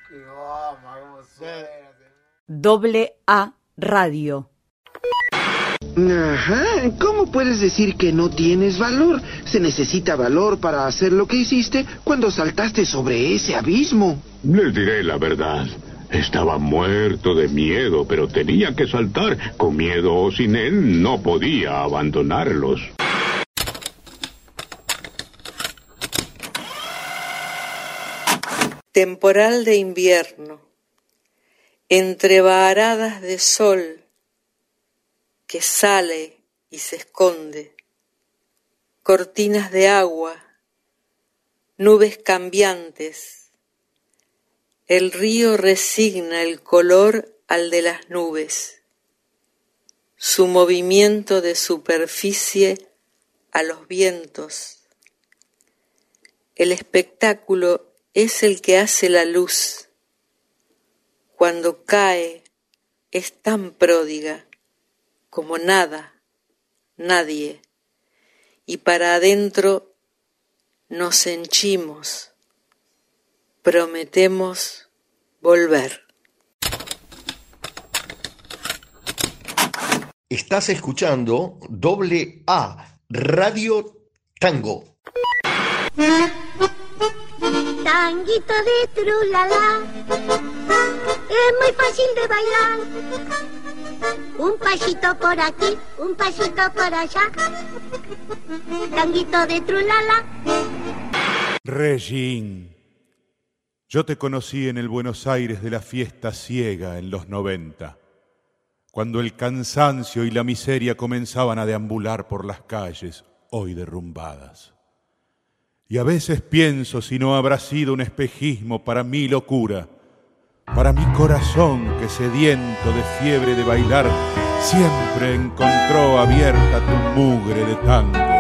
Doble A Radio. Ajá, ¿cómo puedes decir que no tienes valor? Se necesita valor para hacer lo que hiciste cuando saltaste sobre ese abismo. Les diré la verdad. Estaba muerto de miedo, pero tenía que saltar. Con miedo o sin él, no podía abandonarlos. Temporal de invierno. Entre varadas de sol que sale y se esconde, cortinas de agua, nubes cambiantes, el río resigna el color al de las nubes, su movimiento de superficie a los vientos. El espectáculo es el que hace la luz. Cuando cae es tan pródiga como nada, nadie, y para adentro nos henchimos, prometemos volver. Estás escuchando Doble A Radio Tango. Tanguito de trulala, es muy fácil de bailar. Un pasito por aquí, un pasito por allá. Tanguito de trulala. Regín, yo te conocí en el Buenos Aires de la fiesta ciega en los 90, cuando el cansancio y la miseria comenzaban a deambular por las calles, hoy derrumbadas. Y a veces pienso si no habrá sido un espejismo para mi locura, para mi corazón que sediento de fiebre de bailar, siempre encontró abierta tu mugre de tango.